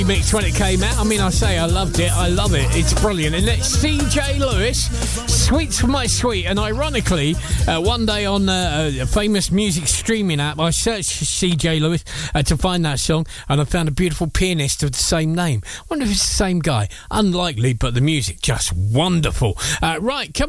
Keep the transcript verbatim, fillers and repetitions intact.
Mix when it came out. I mean, I say I loved it. I love it. It's brilliant. And it's C J Lewis, Sweets for My Sweet. And ironically, uh, one day on uh, a famous music streaming app, I searched C J Lewis uh, to find that song, and I found a beautiful pianist of the same name. I wonder if it's the same guy. Unlikely, but the music just wonderful. Uh, right, come